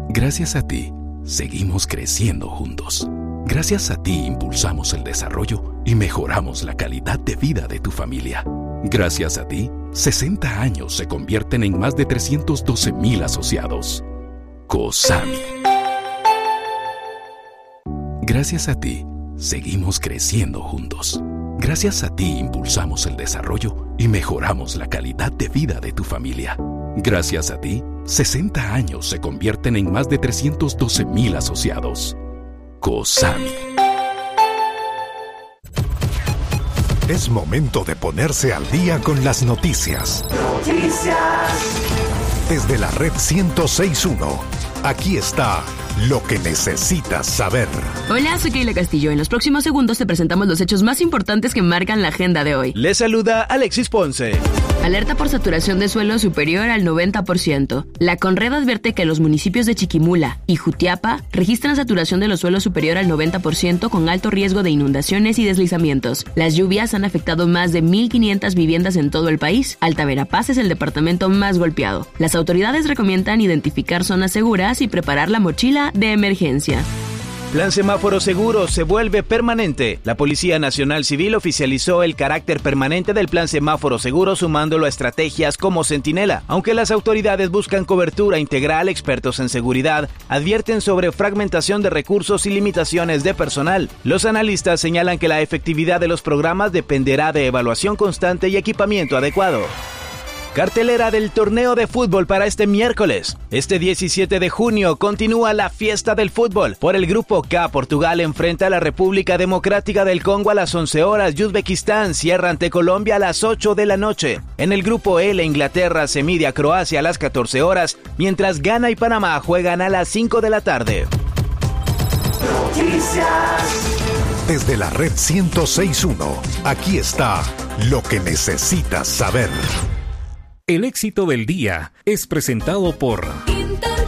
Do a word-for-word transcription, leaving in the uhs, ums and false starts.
Gracias a ti, seguimos creciendo juntos. Gracias a ti impulsamos el desarrollo y mejoramos la calidad de vida de tu familia. Gracias a ti, sesenta años se convierten en más de trescientos doce mil asociados. COSAMI. Gracias a ti, seguimos creciendo juntos. Gracias a ti impulsamos el desarrollo y mejoramos la calidad de vida de tu familia. Gracias a ti, sesenta años se convierten en más de trescientos doce mil asociados. COSAMI. Es momento de ponerse al día con las noticias. Noticias. Desde la red ciento seis punto uno, aquí está lo que necesitas saber. Hola, soy Keila Castillo. En los próximos segundos te presentamos los hechos más importantes que marcan la agenda de hoy. Les saluda Alexis Ponce. Alerta por saturación de suelo superior al noventa por ciento. La Conred advierte que los municipios de Chiquimula y Jutiapa registran saturación de los suelos superior al noventa por ciento con alto riesgo de inundaciones y deslizamientos. Las lluvias han afectado más de mil quinientas viviendas en todo el país. Alta Verapaz es el departamento más golpeado. Las autoridades recomiendan identificar zonas seguras y preparar la mochila de emergencia. Plan Semáforo Seguro se vuelve permanente. La Policía Nacional Civil oficializó el carácter permanente del Plan Semáforo Seguro sumándolo a estrategias como Centinela. Aunque las autoridades buscan cobertura integral, expertos en seguridad advierten sobre fragmentación de recursos y limitaciones de personal. Los analistas señalan que la efectividad de los programas dependerá de evaluación constante y equipamiento adecuado. Cartelera del torneo de fútbol para este miércoles. Este diecisiete de junio continúa la fiesta del fútbol. Por el grupo K, Portugal enfrenta a la República Democrática del Congo a las once horas y Uzbekistán cierra ante Colombia a las ocho de la noche. En el grupo L, Inglaterra se mide a Croacia a las catorce horas, mientras Ghana y Panamá juegan a las cinco de la tarde. Noticias. Desde la red ciento seis punto uno, aquí está lo que necesitas saber. El éxito del día es presentado por